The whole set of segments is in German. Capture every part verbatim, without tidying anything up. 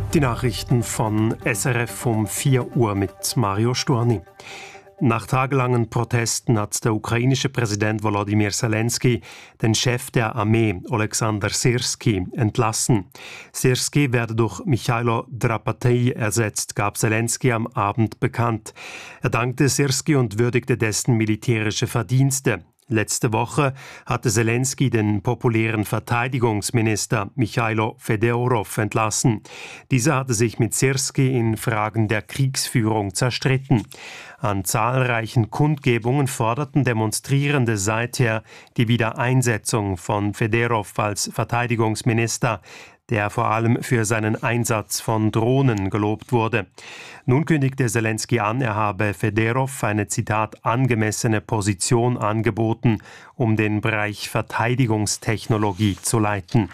Die Nachrichten von S R F um vier Uhr mit Mario Storni. Nach tagelangen Protesten hat der ukrainische Präsident Volodymyr Zelensky den Chef der Armee, Oleksandr Syrski, entlassen. Syrski werde durch Michailo Drapatei ersetzt, gab Zelensky am Abend bekannt. Er dankte Syrski und würdigte dessen militärische Verdienste. Letzte Woche hatte Zelensky den populären Verteidigungsminister Michailo Fedorov entlassen. Dieser hatte sich mit Syrski in Fragen der Kriegsführung zerstritten. An zahlreichen Kundgebungen forderten Demonstrierende seither die Wiedereinsetzung von Fedorov als Verteidigungsminister, der vor allem für seinen Einsatz von Drohnen gelobt wurde. Nun kündigte Zelensky an, er habe Fedorov eine, Zitat, angemessene Position angeboten, um den Bereich Verteidigungstechnologie zu leiten.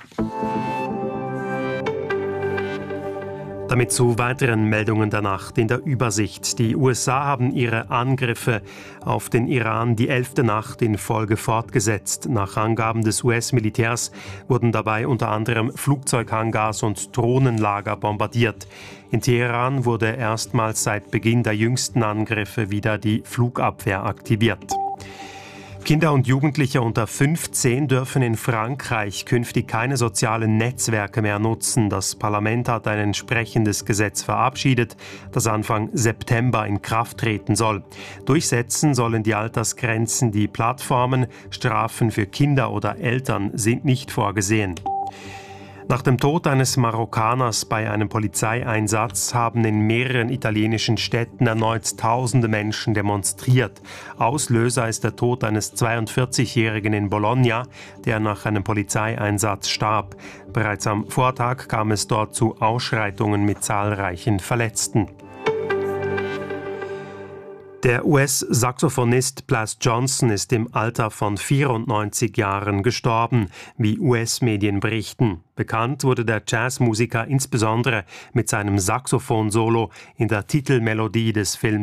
Damit zu weiteren Meldungen der Nacht in der Übersicht. Die U S A haben ihre Angriffe auf den Iran die elfte Nacht in Folge fortgesetzt. Nach Angaben des U S-Militärs wurden dabei unter anderem Flugzeughangars und Drohnenlager bombardiert. In Teheran wurde erstmals seit Beginn der jüngsten Angriffe wieder die Flugabwehr aktiviert. Kinder und Jugendliche unter fünfzehn dürfen in Frankreich künftig keine sozialen Netzwerke mehr nutzen. Das Parlament hat ein entsprechendes Gesetz verabschiedet, das Anfang September in Kraft treten soll. Durchsetzen sollen die Altersgrenzen die Plattformen. Strafen für Kinder oder Eltern sind nicht vorgesehen. Nach dem Tod eines Marokkaners bei einem Polizeieinsatz haben in mehreren italienischen Städten erneut tausende Menschen demonstriert. Auslöser ist der Tod eines zweiundvierzigjährigen in Bologna, der nach einem Polizeieinsatz starb. Bereits am Vortag kam es dort zu Ausschreitungen mit zahlreichen Verletzten. Der U S-Saxophonist Blas Johnson ist im Alter von vierundneunzig Jahren gestorben, wie U S-Medien berichten. Bekannt wurde der Jazzmusiker insbesondere mit seinem Saxophon-Solo in der Titelmelodie des Films